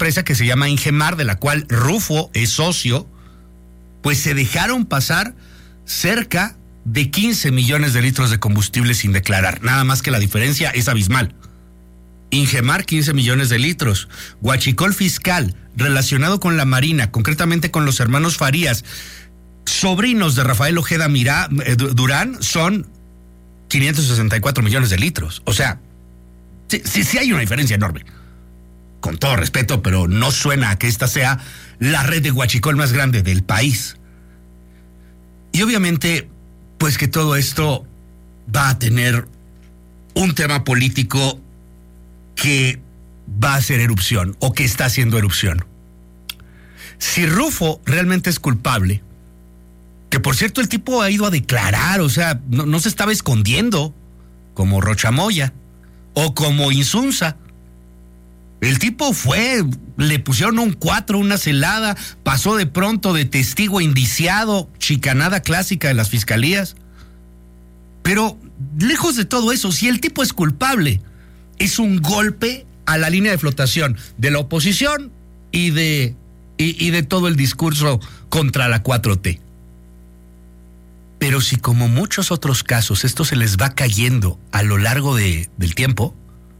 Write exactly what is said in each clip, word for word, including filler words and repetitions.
empresa que se llama Ingemar, de la cual Rufo es socio, pues se dejaron pasar cerca de quince millones de litros de combustible sin declarar. Nada más que la diferencia es abismal. Ingemar, quince millones de litros. Huachicol fiscal, relacionado con la Marina, concretamente con los hermanos Farías, sobrinos de Rafael Ojeda Mirá, eh, Durán, son quinientos sesenta y cuatro millones de litros. O sea, sí, sí, sí hay una diferencia enorme. Con todo respeto, pero no suena a que esta sea la red de huachicol más grande del país. Y obviamente, pues que todo esto va a tener un tema político que va a hacer erupción o que está haciendo erupción. Si Rufo realmente es culpable, que por cierto el tipo ha ido a declarar, o sea, no, no se estaba escondiendo como Rochamoya o como Insunza. El tipo fue, le pusieron un cuatro, una celada, pasó de pronto de testigo a indiciado, chicanada clásica de las fiscalías. Pero lejos de todo eso, si el tipo es culpable, es un golpe a la línea de flotación de la oposición y de, y, y de todo el discurso contra la cuatro T. Pero si como muchos otros casos esto se les va cayendo a lo largo de, del tiempo,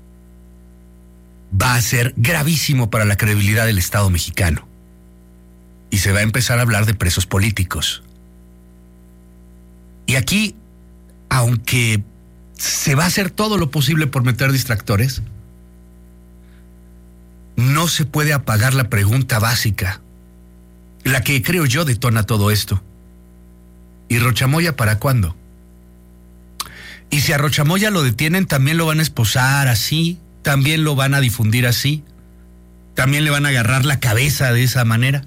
va a ser gravísimo para la credibilidad del Estado mexicano. Y se va a empezar a hablar de presos políticos. Y aquí, aunque se va a hacer todo lo posible por meter distractores, no se puede apagar la pregunta básica, la que creo yo detona todo esto. ¿Y Rochamoya para cuándo? Y si a Rochamoya lo detienen, también lo van a esposar así, también lo van a difundir así, también le van a agarrar la cabeza de esa manera,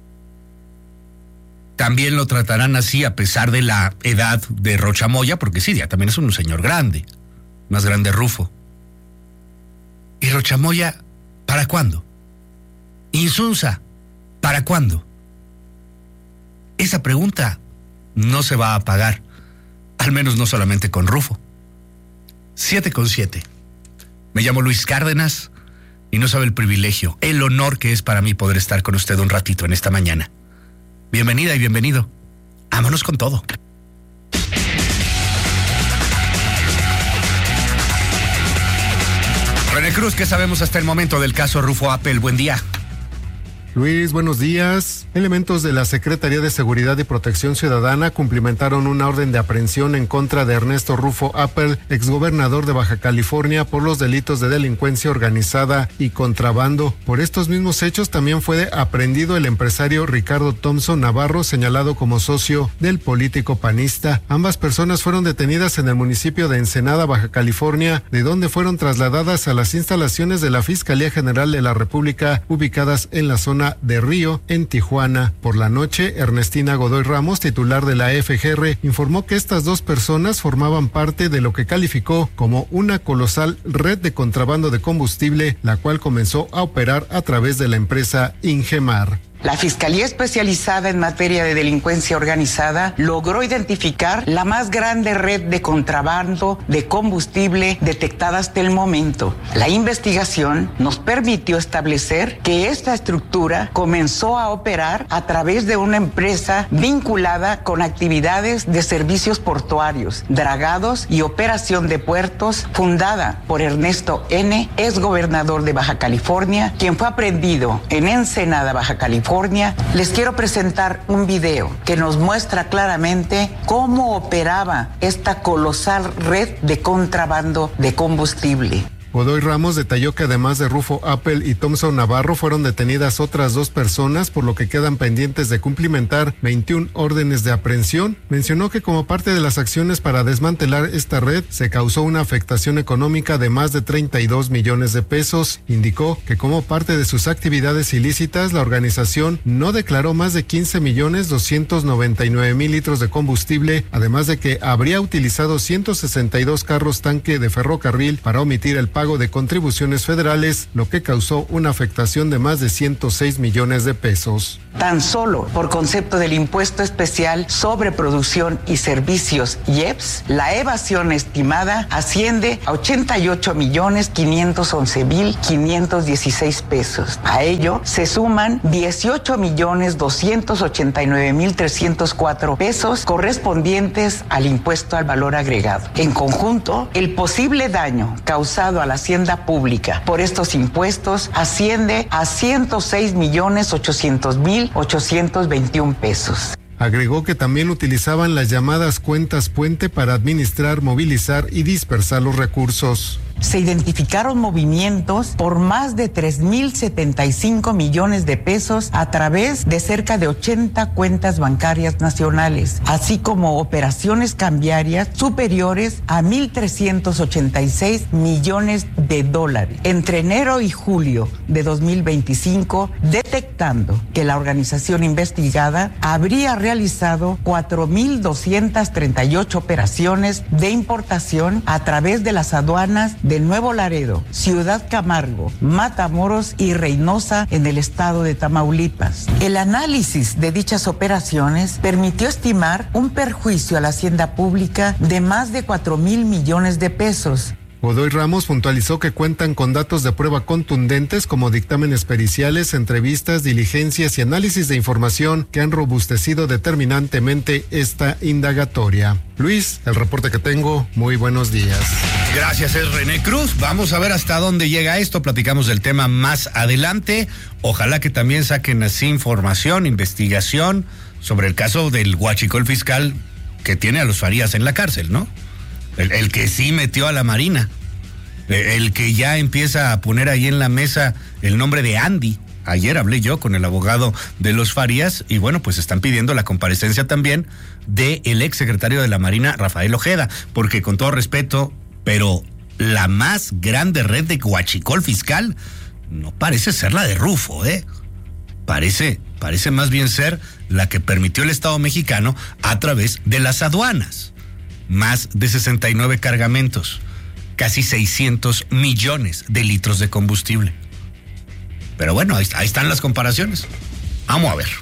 también lo tratarán así a pesar de la edad de Rochamoya, porque sí, ya también es un señor grande, más grande Rufo. ¿Y Rochamoya para cuándo? Insunza, ¿para cuándo? Esa pregunta no se va a apagar, al menos no solamente con Rufo. Siete con siete. Me llamo Luis Cárdenas y no sabe el privilegio, el honor que es para mí poder estar con usted un ratito en esta mañana. Bienvenida y bienvenido. Vámonos con todo. René Cruz, ¿qué sabemos hasta el momento del caso Rufo Appel? Buen día. Luis, buenos días. Elementos de la Secretaría de Seguridad y Protección Ciudadana cumplimentaron una orden de aprehensión en contra de Ernesto Rufo Appel, exgobernador de Baja California, por los delitos de delincuencia organizada y contrabando. Por estos mismos hechos también fue aprehendido el empresario Ricardo Thompson Navarro, señalado como socio del político panista. Ambas personas fueron detenidas en el municipio de Ensenada, Baja California, de donde fueron trasladadas a las instalaciones de la Fiscalía General de la República, ubicadas en la zona de Río, en Tijuana. Por la noche, Ernestina Godoy Ramos, titular de la F G R, informó que estas dos personas formaban parte de lo que calificó como una colosal red de contrabando de combustible, la cual comenzó a operar a través de la empresa Ingemar. La Fiscalía Especializada en Materia de Delincuencia Organizada logró identificar la más grande red de contrabando de combustible detectada hasta el momento. La investigación nos permitió establecer que esta estructura comenzó a operar a través de una empresa vinculada con actividades de servicios portuarios, dragados y operación de puertos, fundada por Ernesto N., exgobernador de Baja California, quien fue aprehendido en Ensenada, Baja California. Les quiero presentar un video que nos muestra claramente cómo operaba esta colosal red de contrabando de combustible. Godoy Ramos detalló que además de Rufo Appel y Thompson Navarro fueron detenidas otras dos personas, por lo que quedan pendientes de cumplimentar veintiuna órdenes de aprehensión. Mencionó que como parte de las acciones para desmantelar esta red se causó una afectación económica de más de treinta y dos millones de pesos. Indicó que como parte de sus actividades ilícitas, la organización no declaró más de quince millones doscientos noventa y nueve mil litros de combustible, además de que habría utilizado ciento sesenta y dos carros tanque de ferrocarril para omitir el pago de contribuciones federales, lo que causó una afectación de más de ciento seis millones de pesos. Tan solo por concepto del impuesto especial sobre producción y servicios I E P S, la evasión estimada asciende a ochenta y ocho millones quinientos once mil quinientos dieciséis pesos. A ello se suman dieciocho millones doscientos ochenta y nueve mil trescientos cuatro pesos correspondientes al impuesto al valor agregado. En conjunto, el posible daño causado a la hacienda pública por estos impuestos asciende a ciento seis millones ochocientos mil ochocientos veintiún pesos. Agregó que también utilizaban las llamadas cuentas puente para administrar, movilizar y dispersar los recursos. Se identificaron movimientos por más de tres mil setenta y cinco millones de pesos a través de cerca de ochenta cuentas bancarias nacionales, así como operaciones cambiarias superiores a mil trescientos ochenta y seis millones de dólares. Entre enero y julio de dos mil veinticinco, detectando que la organización investigada habría realizado cuatro mil doscientas treinta y ocho operaciones de importación a través de las aduanas de Nuevo Laredo, Ciudad Camargo, Matamoros y Reynosa en el estado de Tamaulipas. El análisis de dichas operaciones permitió estimar un perjuicio a la hacienda pública de más de cuatro mil millones de pesos. Godoy Ramos puntualizó que cuentan con datos de prueba contundentes como dictámenes periciales, entrevistas, diligencias y análisis de información que han robustecido determinantemente esta indagatoria. Luis, el reporte que tengo, muy buenos días. Gracias, es René Cruz. Vamos a ver hasta dónde llega esto. Platicamos del tema más adelante. Ojalá que también saquen así información, investigación sobre el caso del huachicol fiscal que tiene a los Farías en la cárcel, ¿no? El, el que sí metió a la Marina, el, el que ya empieza a poner ahí en la mesa el nombre de Andy. Ayer hablé yo con el abogado de los Farías y bueno, pues están pidiendo la comparecencia también del ex secretario de la Marina, Rafael Ojeda, porque con todo respeto, pero la más grande red de huachicol fiscal no parece ser la de Rufo, ¿eh? Parece, parece más bien ser la que permitió el Estado mexicano a través de las aduanas. Más de sesenta y nueve cargamentos, casi seiscientos millones de litros de combustible. Pero bueno, ahí, ahí están las comparaciones. Vamos a ver.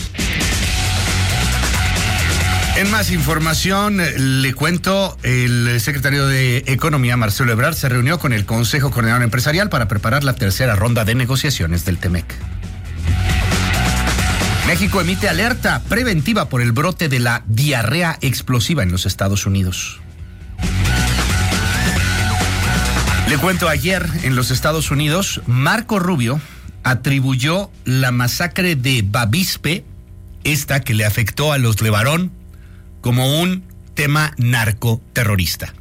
En más información, le cuento, el secretario de Economía, Marcelo Ebrard, se reunió con el Consejo Coordinador Empresarial para preparar la tercera ronda de negociaciones del Temec. México emite alerta preventiva por el brote de la diarrea explosiva en los Estados Unidos. Le cuento, ayer en los Estados Unidos, Marco Rubio atribuyó la masacre de Bavispe, esta que le afectó a los LeBaron, como un tema narcoterrorista.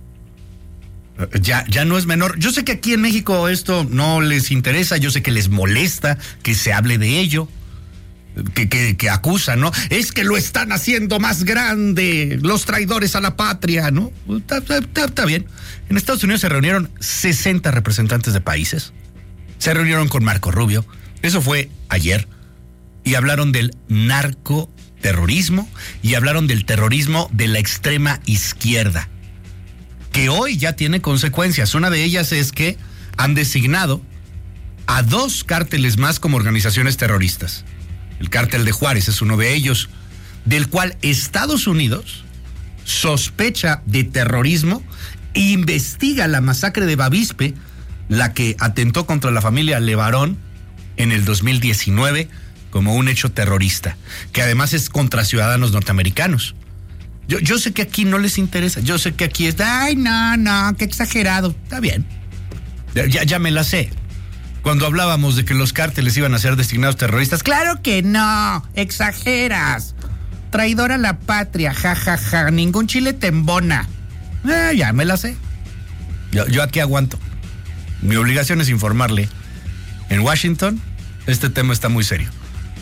Ya, ya no es menor. Yo sé que aquí en México esto no les interesa, yo sé que les molesta que se hable de ello. Que, que, que acusan, ¿no? Es que lo están haciendo más grande, los traidores a la patria, ¿no? Está, está, está bien. En Estados Unidos se reunieron sesenta representantes de países. Se reunieron con Marco Rubio. Eso fue ayer. Y hablaron del narcoterrorismo y hablaron del terrorismo de la extrema izquierda, que hoy ya tiene consecuencias. Una de ellas es que han designado a dos cárteles más como organizaciones terroristas. El cártel de Juárez es uno de ellos, del cual Estados Unidos sospecha de terrorismo e investiga la masacre de Bavispe, la que atentó contra la familia LeBaron en el dos mil diecinueve como un hecho terrorista, que además es contra ciudadanos norteamericanos. Yo, yo sé que aquí no les interesa, yo sé que aquí está, ay, no, no, qué exagerado, está bien, ya, ya me la sé. Cuando hablábamos de que los cárteles iban a ser designados terroristas, claro que no, exageras. Traidor a la patria, jajaja, ja, ja. Ningún chile te embona. Eh, ya me la sé. Yo, yo aquí aguanto. Mi obligación es informarle. En Washington, este tema está muy serio.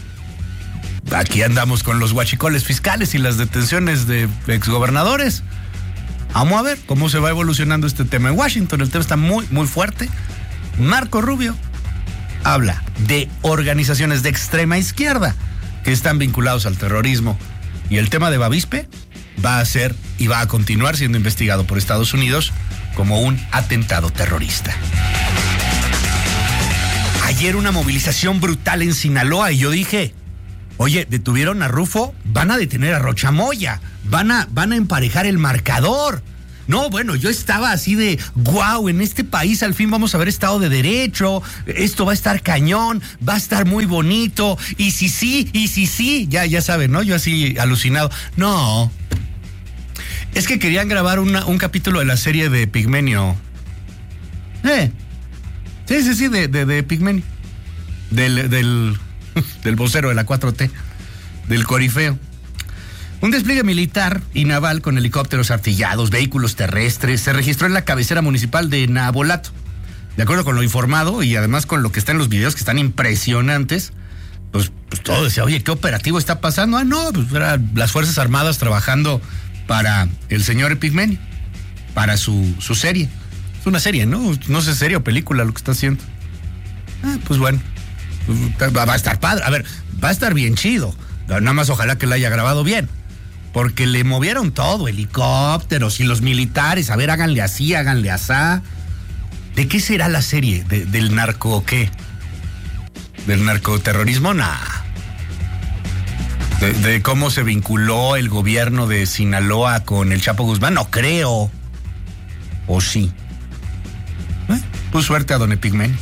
Aquí andamos con los huachicoles fiscales y las detenciones de exgobernadores. Vamos a ver cómo se va evolucionando este tema en Washington. El tema está muy, muy fuerte. Marco Rubio habla de organizaciones de extrema izquierda que están vinculados al terrorismo. Y el tema de Bavispe va a ser y va a continuar siendo investigado por Estados Unidos como un atentado terrorista. Ayer una movilización brutal en Sinaloa y yo dije, Oye, detuvieron a Rufo, van a detener a Rochamoya, van a, van a emparejar el marcador. No, bueno, yo estaba así de, wow, en este país al fin vamos a ver Estado de Derecho, esto va a estar cañón, va a estar muy bonito, y si sí, y si sí, ya, ya saben, ¿no? Yo así alucinado. No, es que querían grabar una, un capítulo de la serie de Pigmenio. Eh, sí, sí, sí, de, de, de Pigmenio, del... del del vocero de la cuatro T, del corifeo. Un despliegue militar y naval con helicópteros artillados, vehículos terrestres, se registró en la cabecera municipal de Nabolato. De acuerdo con lo informado y además con lo que está en los videos, que están impresionantes, pues, pues todo decía, oye, ¿qué operativo está pasando? Ah, no, pues eran las Fuerzas Armadas trabajando para el señor Epigmenio, para su, su serie. Es una serie, ¿no? No sé, serie o película lo que está haciendo. Ah, pues bueno. Va a estar padre, a ver, va a estar bien chido. Nada más ojalá que la haya grabado bien, porque le movieron todo, helicópteros y los militares. A ver, háganle así, háganle asá. ¿De qué será la serie? ¿De, ¿Del narco qué? ¿Del narcoterrorismo? Nah. De, ¿De cómo se vinculó el gobierno de Sinaloa con el Chapo Guzmán? No creo. ¿O sí? ¿Eh? Pues suerte a don Epigmenio.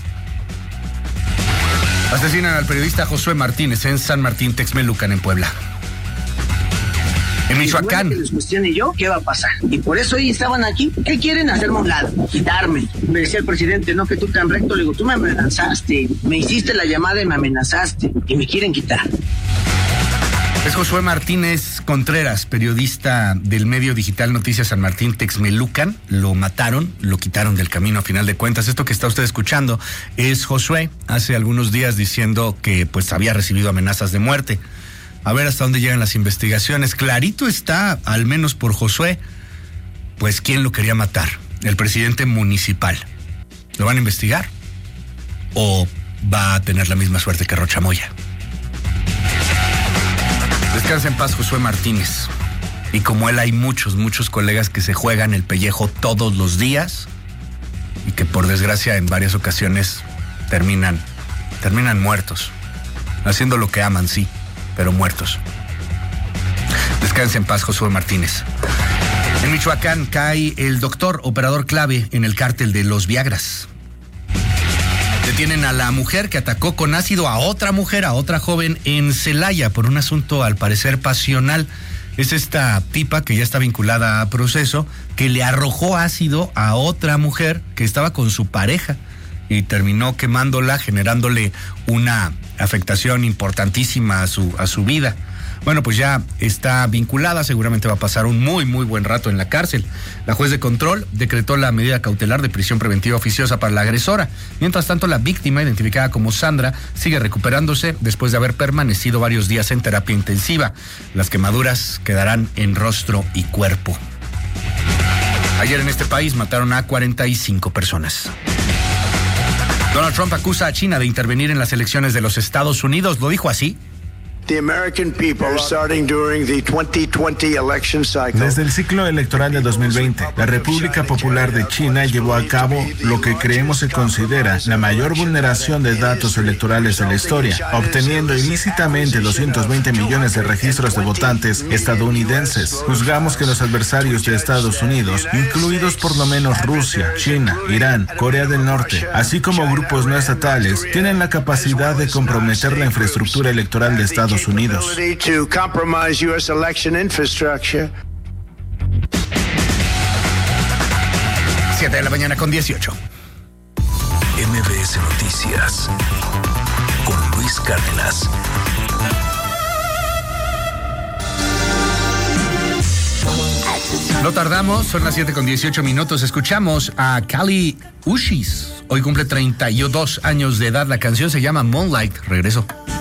Asesinan al periodista Josué Martínez en San Martín Texmelucan, en Puebla. En Michoacán. Bueno, que les cuestione yo, ¿qué va a pasar? Y por eso hoy estaban aquí. ¿Qué quieren? Hacerme a un lado, quitarme. Me decía el presidente, no, que tú tan recto. Le digo, tú me amenazaste, me hiciste la llamada y me amenazaste. Y me quieren quitar. Es Josué Martínez Contreras, periodista del medio digital Noticias San Martín Texmelucan. Lo mataron, lo quitaron del camino a final de cuentas. Esto que está usted escuchando es Josué hace algunos días diciendo que pues había recibido amenazas de muerte. A ver hasta dónde llegan las investigaciones. Clarito está, al menos por Josué, pues quién lo quería matar. El presidente municipal. ¿Lo van a investigar? ¿O va a tener la misma suerte que Rochamoya? Descansa en paz Josué Martínez. Y como él hay muchos, muchos colegas que se juegan el pellejo todos los días y que por desgracia en varias ocasiones terminan, terminan muertos. Haciendo lo que aman, sí, pero muertos. Descansa en paz Josué Martínez. En Michoacán cae el doctor operador clave en el cártel de los Viagras. Detienen a la mujer que atacó con ácido a otra mujer, a otra joven en Celaya por un asunto al parecer pasional. Es esta tipa que ya está vinculada a proceso, que le arrojó ácido a otra mujer que estaba con su pareja y terminó quemándola, generándole una afectación importantísima a su, a su vida. Bueno, pues ya está vinculada, seguramente va a pasar un muy, muy buen rato en la cárcel. La juez de control decretó la medida cautelar de prisión preventiva oficiosa para la agresora. Mientras tanto, la víctima, identificada como Sandra, sigue recuperándose después de haber permanecido varios días en terapia intensiva. Las quemaduras quedarán en rostro y cuerpo. Ayer en este país mataron a cuarenta y cinco personas. Donald Trump acusa a China de intervenir en las elecciones de los Estados Unidos. Lo dijo así. Desde el ciclo electoral de dos mil veinte, la República Popular de China llevó a cabo lo que creemos se considera la mayor vulneración de datos electorales de la historia, obteniendo ilícitamente doscientos veinte millones de registros de votantes estadounidenses. Juzgamos que los adversarios de Estados Unidos, incluidos por lo menos Rusia, China, Irán, Corea del Norte, así como grupos no estatales, tienen la capacidad de comprometer la infraestructura electoral de Estados Unidos. siete de la mañana con dieciocho. M B S Noticias con Luis Cárdenas. No tardamos, son las siete con dieciocho minutos. Escuchamos a Kali Uchis. Hoy cumple treinta y dos años de edad. La canción se llama Moonlight. Regreso.